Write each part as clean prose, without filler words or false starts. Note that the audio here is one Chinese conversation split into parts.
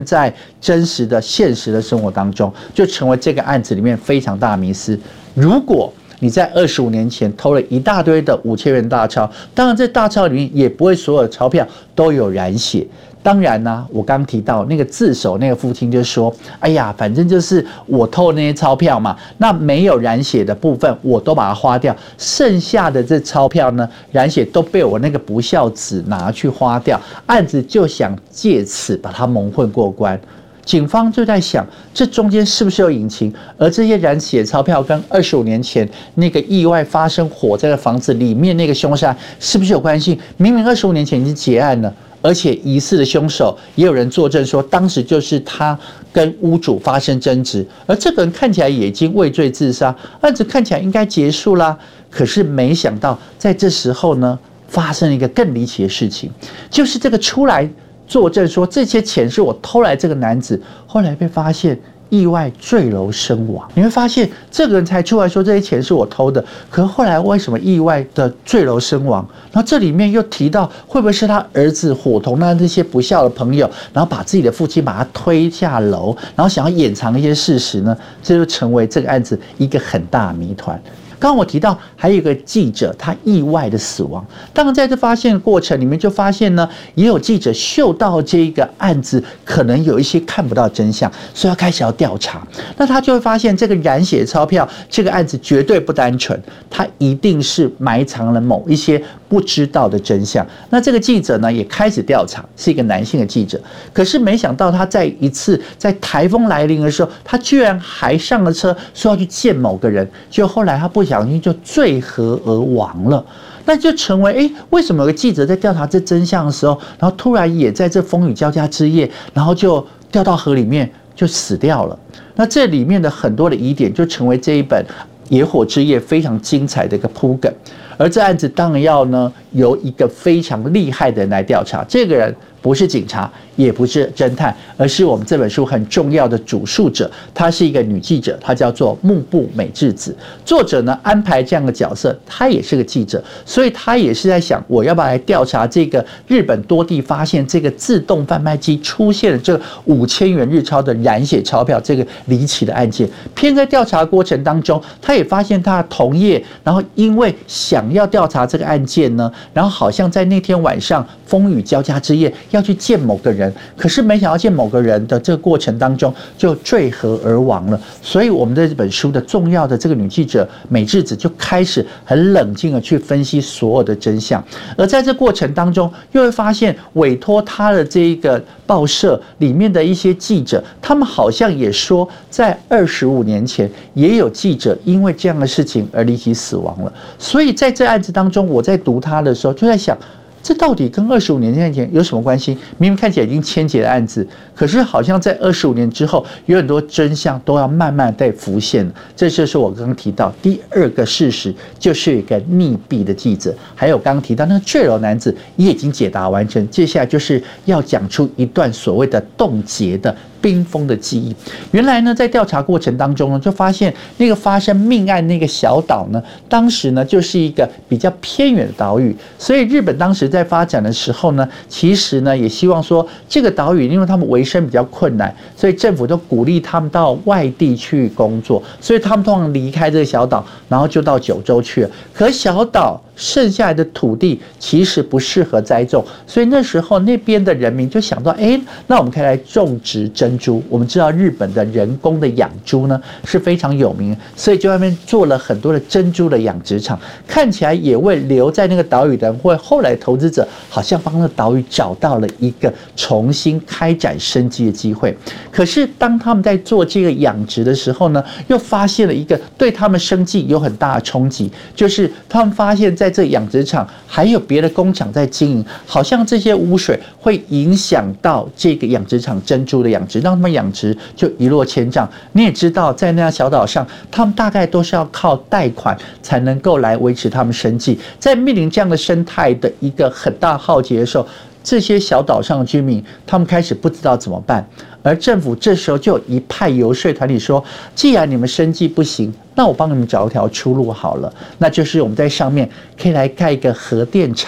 在真实的现实的生活当中，就成为这个案子里面非常大的迷思。如果你在25年前偷了一大堆的5000元大钞，当然这大钞里面也不会所有的钞票都有染血。当然呢，我刚提到那个自首那个父亲就说：“哎呀，反正就是我偷那些钞票嘛，那没有染血的部分我都把它花掉，剩下的这钞票呢，染血都被我那个不孝子拿去花掉，案子就想借此把它蒙混过关。”警方就在想，这中间是不是有隐情？而这些染血钞票跟25年前那个意外发生火灾的房子里面那个凶杀案是不是有关系？明明25年前已经结案了，而且疑似的凶手也有人作证说，当时就是他跟屋主发生争执，而这个人看起来也已经畏罪自杀，案子看起来应该结束啦。可是没想到，在这时候呢，发生了一个更离奇的事情，就是这个出来作证说这些钱是我偷来，这个男子后来被发现意外坠楼身亡。你会发现这个人才出来说这些钱是我偷的，可是后来为什么意外的坠楼身亡？然后这里面又提到会不会是他儿子伙同那些不孝的朋友，然后把自己的父亲把他推下楼，然后想要掩藏一些事实呢？这就成为这个案子一个很大的谜团。刚刚我提到还有一个记者他意外的死亡，当然在这发现的过程里面就发现呢，也有记者嗅到这个案子可能有一些看不到真相，所以要开始要调查。那他就会发现这个染血钞票这个案子绝对不单纯，他一定是埋藏了某一些不知道的真相。那这个记者呢也开始调查，是一个男性的记者，可是没想到他在一次在台风来临的时候，他居然还上了车说要去见某个人，结果后来他不小心就坠河而亡了。那就成为为什么有个记者在调查这真相的时候，然后突然也在这风雨交加之夜，然后就掉到河里面就死掉了？那这里面的很多的疑点就成为这一本野火之夜非常精彩的一个铺梗。而这案子当然要呢由一个非常厉害的人来调查，这个人不是警察，也不是侦探，而是我们这本书很重要的主述者，她是一个女记者，她叫做木部美智子。作者呢安排这样的角色，她也是个记者，所以她也是在想，我要不要来调查这个日本多地发现这个自动贩卖机出现了这个5000元日钞的染血钞票这个离奇的案件。偏在调查过程当中，她也发现她的同业，然后因为想要调查这个案件呢，然后好像在那天晚上风雨交加之夜要去见某个人，可是没想到见某个人的这个过程当中就坠河而亡了。所以我们这本书的重要的这个女记者美智子就开始很冷静的去分析所有的真相。而在这过程当中又会发现委托她的这个报社里面的一些记者，他们好像也说在25年前也有记者因为这样的事情而离奇死亡了。所以在这案子当中，我在读它的时候就在想，这到底跟25年前有什么关系？明明看起来已经签结的案子，可是好像在25年之后，有很多真相都要慢慢在浮现了。这就是我刚刚提到第二个事实，就是一个溺毙的记者，还有刚刚提到那个坠楼男子也已经解答完成。接下来就是要讲出一段所谓的冻结的冰封的记忆。原来呢，在调查过程当中呢，就发现那个发生命案那个小岛呢，当时呢就是一个比较偏远的岛屿，所以日本当时在发展的时候呢，其实呢也希望说这个岛屿，因为他们维生比较困难，所以政府都鼓励他们到外地去工作，所以他们通常离开这个小岛，然后就到九州去了。可小岛剩下来的土地其实不适合栽种，所以那时候那边的人民就想到，那我们可以来种植珍珠。我们知道日本的人工的养猪呢是非常有名，所以就在那边做了很多的珍珠的养殖场，看起来也为留在那个岛屿的人或后来投资者，好像帮那个岛屿找到了一个重新开展生机的机会。可是当他们在做这个养殖的时候呢，又发现了一个对他们生计有很大的冲击，就是他们发现在这养殖场还有别的工厂在经营，好像这些污水会影响到这个养殖场珍珠的养殖，让他们养殖就一落千丈。你也知道，在那样小岛上，他们大概都是要靠贷款才能够来维持他们生计。在面临这样的生态的一个很大浩劫的时候，这些小岛上的居民，他们开始不知道怎么办。而政府这时候就有一派游说团体说，既然你们生计不行，那我帮你们找一条出路好了，那就是我们在上面可以来盖一个核电厂。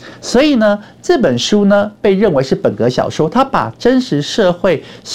所以呢，这本书呢被认为是本格小说，它把真实社会